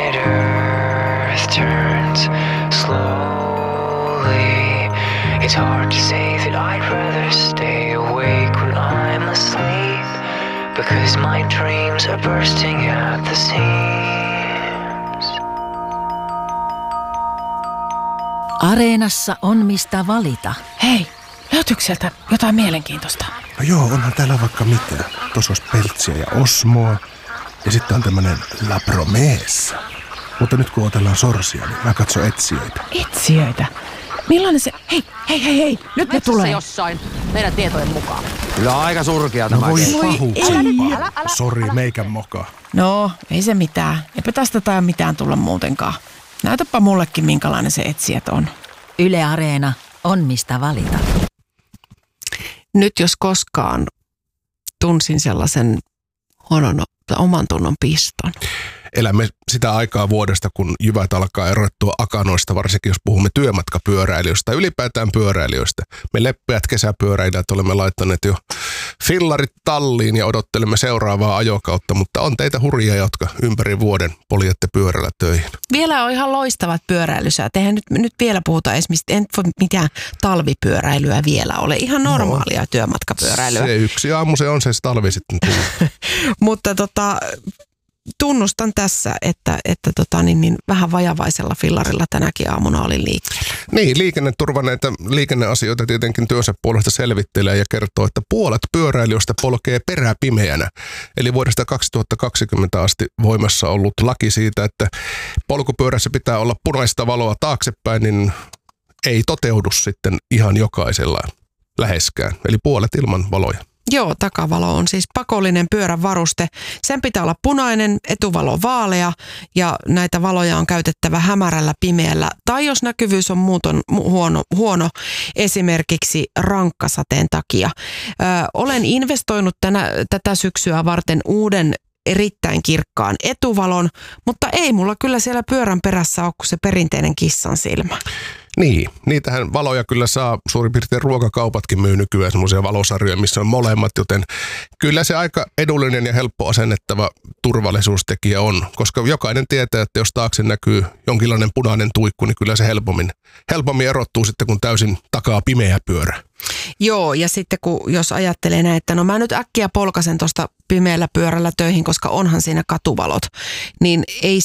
planet Earth turns slowly. It's hard to say that I'd rather stay awake when I'm asleep, because my dreams are bursting at the seams. Areenassa on mistä valita. Hei, löytyykö sieltä jotain mielenkiintoista? No joo, onhan täällä vaikka mitään. Tuossa olisi peltsiä ja osmoa. Ja sitten on tämmönen lapromeessa. Mutta nyt kun otellaan sorsia, niin mä katson etsijöitä. Etsijöitä? Millainen se... Hei, nyt ne tulee. Jossain meidän tietojen mukaan. Kyllä on aika surkea tämä. No voi kenttä. pahuksempaa. Sori, meikän moka. No, ei se mitään. Eipä tästä tai mitään tulla muutenkaan. Näytäpä mullekin, minkälainen se etsijät on. Yle Areena on mistä valita. Nyt jos koskaan tunsin sellaisen huonon oman tunnon piston. Elämme sitä aikaa vuodesta, kun jyvät alkaa erottua akanoista, varsinkin jos puhumme työmatkapyöräilijöistä, ylipäätään pyöräilijöistä. Me leppeät kesäpyöräilijät olemme laittaneet jo fillarit talliin ja odottelemme seuraavaa ajokautta, mutta on teitä hurjia, jotka ympäri vuoden poljette pyörällä töihin. Vielä on ihan loistavat pyöräilysäät. Eihän nyt vielä puhuta esimerkiksi, en voi mitään talvipyöräilyä vielä ole. Ihan normaalia työmatkapyöräilyä. Se yksi aamu se on, se talvi sitten tullut. Mutta tunnustan tässä, että vähän vajavaisella fillarilla tänäkin aamuna olin liikkeellä. Niin, liikenneturva näitä liikenneasioita tietenkin työnsä puolesta selvittelee ja kertoo, että puolet pyöräilijöistä polkee peräpimeänä. Eli vuodesta 2020 asti voimassa ollut laki siitä, että polkupyörässä pitää olla punaista valoa taaksepäin, niin ei toteudu sitten ihan jokaisella läheskään. Eli puolet ilman valoja. Joo, takavalo on siis pakollinen pyörän varuste. Sen pitää olla punainen, etuvalo vaalea ja näitä valoja on käytettävä hämärällä, pimeällä. Tai jos näkyvyys on muuton huono esimerkiksi rankkasateen takia. Olen investoinut tätä syksyä varten uuden erittäin kirkkaan etuvalon, mutta ei mulla kyllä siellä pyörän perässä ole kuin se perinteinen kissan silmä. Niin, niitähän valoja kyllä saa, suurin piirtein ruokakaupatkin myy nykyään semmoisia valosarjoja, missä on molemmat, joten kyllä se aika edullinen ja helppo asennettava turvallisuustekijä on, koska jokainen tietää, että jos taakse näkyy jonkinlainen punainen tuikku, niin kyllä se helpommin erottuu sitten, kun täysin takaa pimeä pyörä. Joo, ja sitten jos ajattelee näin, että no mä nyt äkkiä polkasen tuosta pimeällä pyörällä töihin, koska onhan siinä katuvalot, niin ei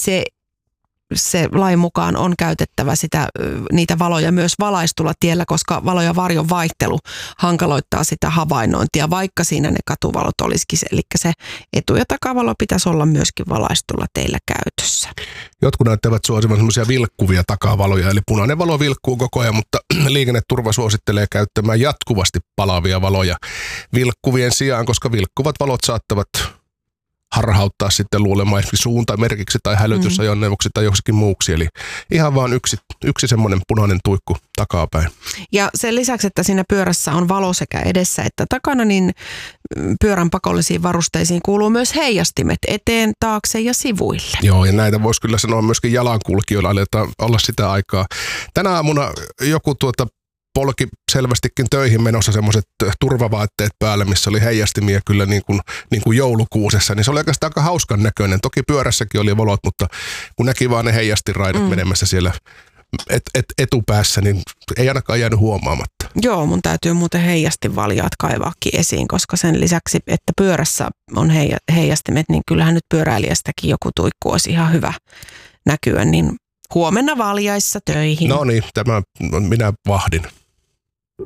se lain mukaan on käytettävä niitä valoja myös valaistulla tiellä, koska valo- ja varjon vaihtelu hankaloittaa sitä havainnointia, vaikka siinä ne katuvalot olisikin. Eli se etu- ja takavalo pitäisi olla myöskin valaistulla teillä käytössä. Jotkut näyttävät suosivan semmoisia vilkkuvia takavaloja, eli punainen valo vilkkuu koko ajan, mutta liikenneturva suosittelee käyttämään jatkuvasti palavia valoja vilkkuvien sijaan, koska vilkkuvat valot saattavat harhauttaa sitten luulemaan esimerkiksi suuntamerkiksi tai hälytysajoneuvoksi tai jossakin muuksi. Eli ihan vaan yksi semmoinen punainen tuikku takapäin. Ja sen lisäksi, että siinä pyörässä on valo sekä edessä että takana, niin pyörän pakollisiin varusteisiin kuuluu myös heijastimet eteen, taakse ja sivuille. Joo, ja näitä voisi kyllä sanoa myöskin jalankulkijoilla, aletaan olla sitä aikaa. Tänä aamuna joku polki selvästikin töihin menossa semmoiset turvavaatteet päälle, missä oli heijastimia kyllä niin kuin joulukuusessa, niin se oli oikeastaan aika hauskan näköinen. Toki pyörässäkin oli valot, mutta kun näki vaan ne heijastiraidat menemässä siellä etupäässä, niin ei ainakaan jäänyt huomaamatta. Joo, mun täytyy muuten heijastinvaljaat kaivaakin esiin, koska sen lisäksi, että pyörässä on heijastimet, niin kyllähän nyt pyöräilijästäkin joku tuikku olisi ihan hyvä näkyä, niin huomenna valjaissa töihin. No niin, minä vahdin.